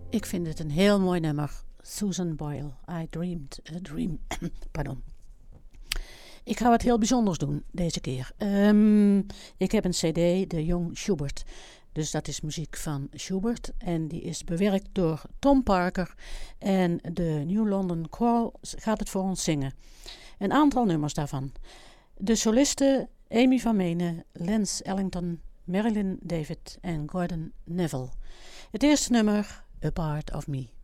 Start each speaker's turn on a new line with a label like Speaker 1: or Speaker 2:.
Speaker 1: Ik vind het een heel mooi nummer. Susan Boyle, I Dreamed a Dream. Pardon. Ik ga wat heel bijzonders doen deze keer. Ik heb een cd, de Young Schubert. Dus dat is muziek van Schubert. En die is bewerkt door Tom Parker. En de New London Choral gaat het voor ons zingen. Een aantal nummers daarvan. De solisten Amy van Menen, Lance Ellington, Marilyn David en Gordon Neville. Het eerste nummer, A Part of Me.